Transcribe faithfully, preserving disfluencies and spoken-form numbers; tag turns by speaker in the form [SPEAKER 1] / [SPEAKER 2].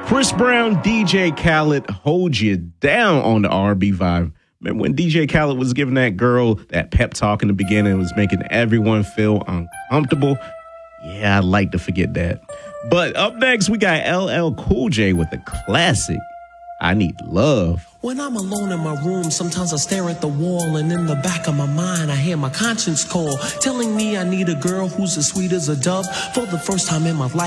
[SPEAKER 1] Chris Brown, D J Khaled, hold you down on the R and B vibe. Remember when D J Khaled was giving that girl that pep talk in the beginning, it was making everyone feel uncomfortable? Yeah, I'd like to forget that. But up next, we got L L Cool J with the classic, I Need Love.
[SPEAKER 2] When I'm alone in my room, sometimes I stare at the wall, and in the back of my mind, I hear my conscience call, telling me I need a girl who's as sweet as a dove. For the first time in my life,